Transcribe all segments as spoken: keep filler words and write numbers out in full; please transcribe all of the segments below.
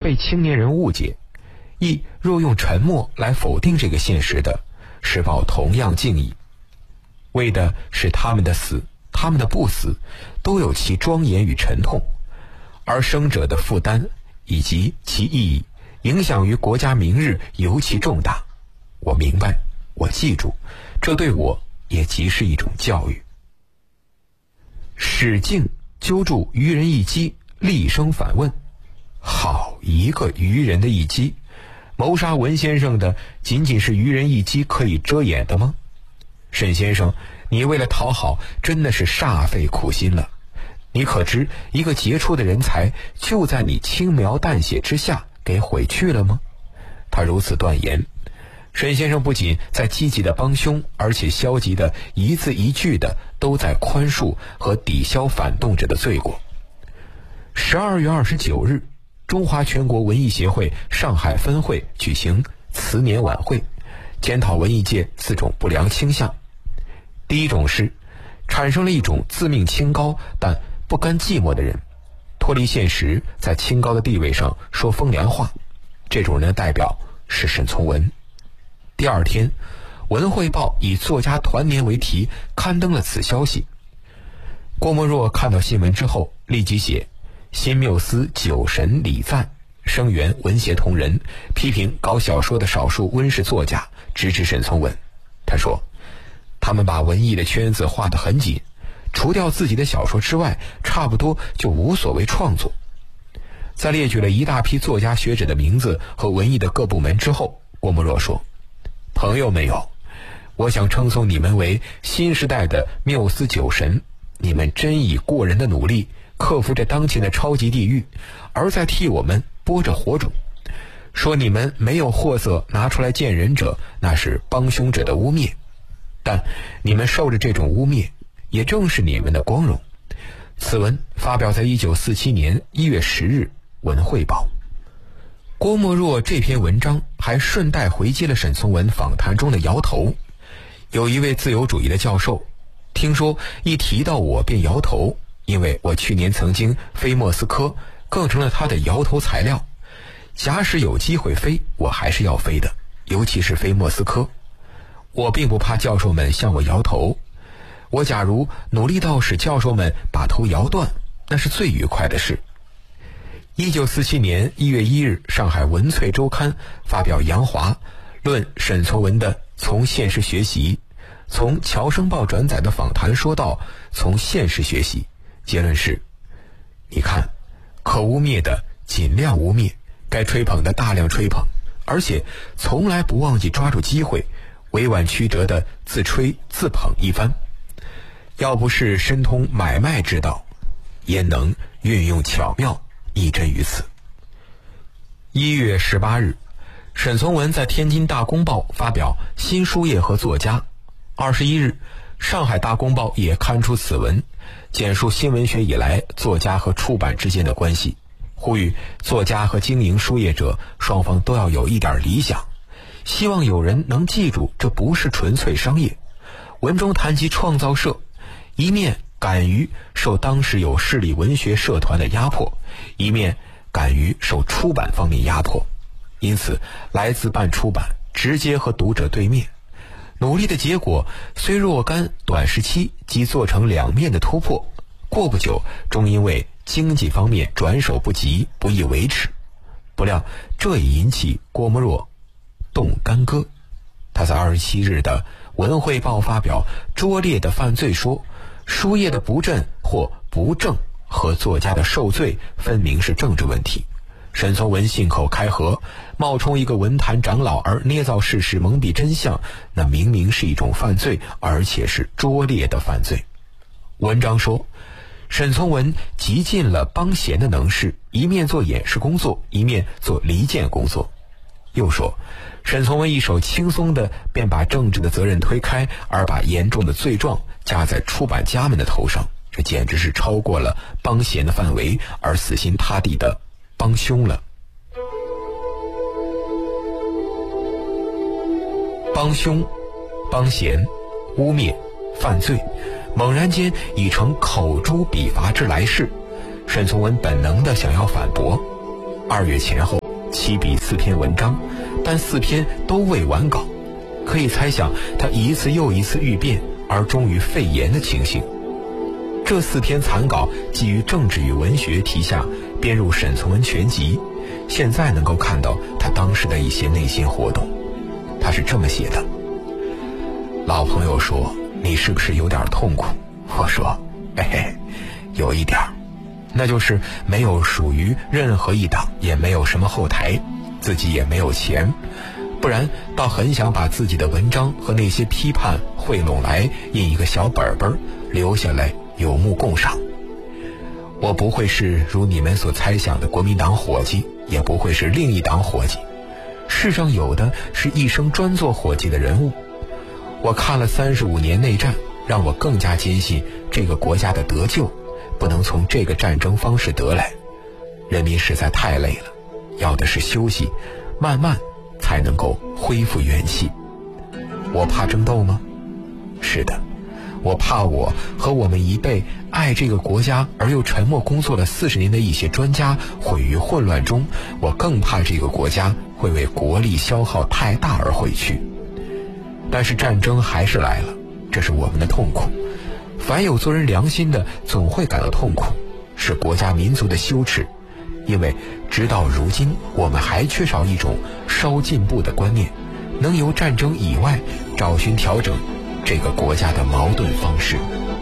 被青年人误解，亦若用沉默来否定这个现实的，是抱同样敬意。为的是他们的死，他们的不死都有其庄严与沉痛，而生者的负担以及其意义影响于国家明日尤其重大。我明白，我记住，这对我也即是一种教育。史进揪住愚人一击，厉声反问：好一个愚人的一击！谋杀文先生的仅仅是愚人一击可以遮掩的吗？沈先生，你为了讨好真的是煞费苦心了。你可知一个杰出的人才就在你轻描淡写之下给毁去了吗？他如此断言，沈先生不仅在积极的帮凶，而且消极的一字一句的都在宽恕和抵消反动者的罪过。十二月二十九日，中华全国文艺协会上海分会举行辞年晚会，检讨文艺界四种不良倾向。第一种是产生了一种自命清高但不甘寂寞的人，脱离现实，在清高的地位上说风凉话，这种人的代表是沈从文。第二天，文汇报以作家团年为题刊登了此消息。郭沫若看到新闻之后，立即写新缪斯酒神礼赞，声援文协同仁，批评搞小说的少数温室作家，支持沈从文。他说，他们把文艺的圈子画得很紧，除掉自己的小说之外，差不多就无所谓创作。在列举了一大批作家学者的名字和文艺的各部门之后，郭沫若说，朋友们有，我想称颂你们为新时代的缪斯酒神，你们真以过人的努力克服着当前的超级地狱，而在替我们播着火种。说你们没有货色拿出来见人者，那是帮凶者的污蔑，但你们受着这种污蔑，也正是你们的光荣。此文发表在一九四七年一月十日文汇报。郭沫若这篇文章还顺带回接了沈从文访谈中的摇头。有一位自由主义的教授，听说一提到我便摇头，因为我去年曾经飞莫斯科，更成了他的摇头材料。假使有机会飞，我还是要飞的，尤其是飞莫斯科。我并不怕教授们向我摇头，我假如努力到使教授们把头摇断，那是最愉快的事。一九四七年一月一日，上海文萃周刊发表杨华论沈从文的从现实学习，从侨生报转载的访谈说到从现实学习，结论是，你看，可污蔑的尽量污蔑，该吹捧的大量吹捧，而且从来不忘记抓住机会委婉曲折的自吹自捧一番。要不是深通买卖之道，焉能运用巧妙，一针于此。一月十八日，沈从文在天津大公报发表新书业和作家。二十一日，上海大公报也刊出此文，简述新文学以来作家和出版之间的关系，呼吁作家和经营书业者双方都要有一点理想，希望有人能记住这不是纯粹商业。文中谈及创造社，一面敢于受当时有势力文学社团的压迫，一面敢于受出版方面压迫，因此来自办出版直接和读者对面。努力的结果虽若干短时期即做成两面的突破，过不久终因为经济方面转手不及，不易维持。不料这也引起郭沫若动干戈。他在二十七日的文汇报发表拙劣的犯罪说，书业的不振或不正和作家的受罪分明是政治问题。沈从文信口开河，冒充一个文坛长老而捏造事实，蒙蔽真相，那明明是一种犯罪，而且是拙劣的犯罪。文章说，沈从文极尽了帮闲的能事，一面做掩饰工作，一面做离间工作。又说，沈从文一手轻松地便把政治的责任推开，而把严重的罪状加在出版家们的头上，这简直是超过了帮闲的范围，而死心塌地的帮凶了。帮凶、帮闲、污蔑、犯罪，猛然间已成口诛笔伐之来势。沈从文本能的想要反驳。二月前后， 起笔四篇文章，但四篇都未完稿，可以猜想他一次又一次欲变而终于废言的情形。这四篇残稿基于政治与文学题下编入沈从文全集，现在能够看到他当时的一些内心活动。他是这么写的：老朋友说你是不是有点痛苦？我说嘿嘿，有一点，那就是没有属于任何一党，也没有什么后台，自己也没有钱，不然倒很想把自己的文章和那些批判汇拢来，印一个小本本留下来有目共赏。我不会是如你们所猜想的国民党伙计，也不会是另一党伙计，世上有的是一生专做伙计的人物。我看了三十五年内战，让我更加坚信这个国家的得救不能从这个战争方式得来。人民实在太累了，要的是休息，慢慢才能够恢复元气。我怕争斗吗？是的，我怕我和我们一辈爱这个国家而又沉默工作了四十年的一些专家毁于混乱中。我更怕这个国家会为国力消耗太大而毁去。但是战争还是来了，这是我们的痛苦。凡有做人良心的总会感到痛苦，是国家民族的羞耻。因为直到如今我们还缺少一种稍进步的观念，能由战争以外找寻调整这个国家的矛盾方式。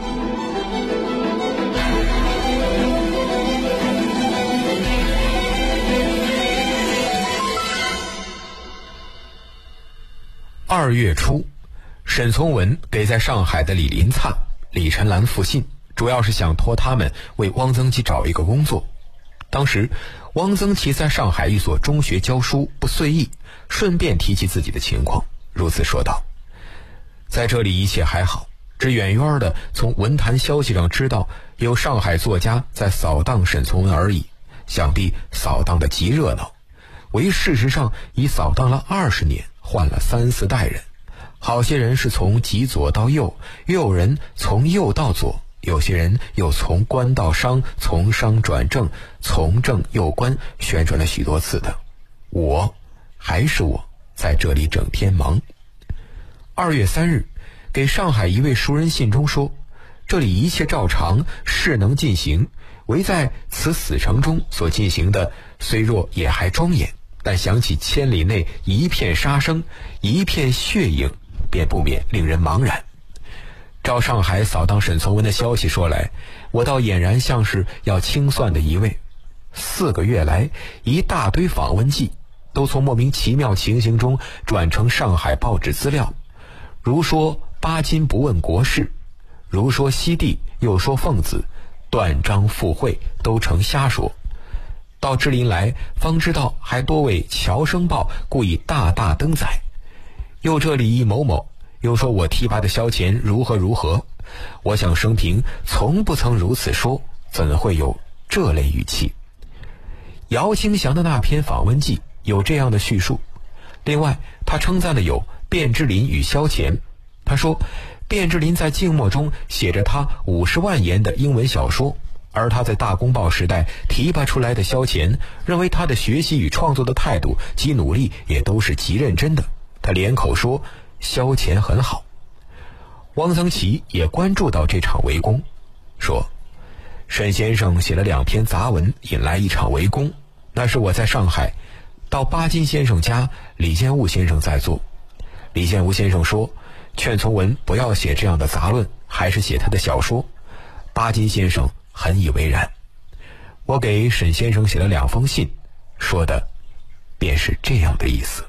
二月初，沈从文给在上海的李林灿、李晨兰复信，主要是想托他们为汪曾祺找一个工作。当时汪曾祺在上海一所中学教书，不遂意，顺便提起自己的情况，如此说道：在这里一切还好，只远远的从文坛消息上知道有上海作家在扫荡沈从文而已，想必扫荡的极热闹，为事实上已扫荡了二十年，换了三四代人。好些人是从极左到右，又有人从右到左，有些人又从官到商，从商转正，从正右官，旋转了许多次的。我还是我，在这里整天忙。二月三日，给上海一位熟人信中说，这里一切照常，事能进行，唯在此死城中所进行的，虽若也还庄严，但想起千里内一片杀生，一片血影，便不免令人茫然。照上海扫荡沈从文的消息说来，我倒俨然像是要清算的一位。四个月来，一大堆访问记都从莫名其妙情形中转成上海报纸资料，如说巴金不问国事，如说西帝，又说奉子，断章附会，都成瞎说。到芝林来，方知道还多为侨生报故意大大登载，又这里一某某又说我提拔的萧乾如何如何。我想生平从不曾如此说，怎会有这类语气？姚清祥的那篇访问记有这样的叙述。另外他称赞了有卞之琳与萧乾，他说卞之琳在静默中写着他五十万言的英文小说，而他在大公报时代提拔出来的萧乾，认为他的学习与创作的态度及努力也都是极认真的，他连口说萧乾很好。汪曾祺也关注到这场围攻，说沈先生写了两篇杂文，引来一场围攻，那是我在上海到巴金先生家，李建悟先生在做。李建悟先生说劝从文不要写这样的杂论，还是写他的小说。巴金先生很以为然。我给沈先生写了两封信，说的便是这样的意思。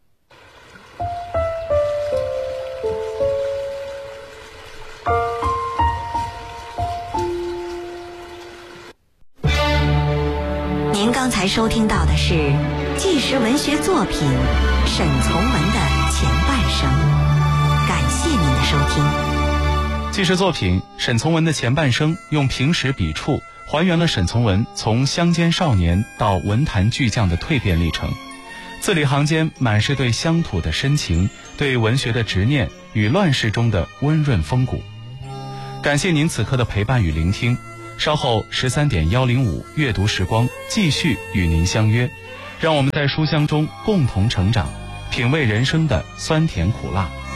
您刚才收听到的是纪实文学作品《沈从文的前半生》，感谢您的收听。 纪实作品《沈从文的前半生》用平实笔触还原了沈从文从乡间少年到文坛巨匠的蜕变历程，字里行间满是对乡土的深情，对文学的执念与乱世中的温润风骨。感谢您此刻的陪伴与聆听，稍后十三点幺零五阅读时光继续与您相约， 让我们在书香中共同成长，品味人生的酸甜苦辣。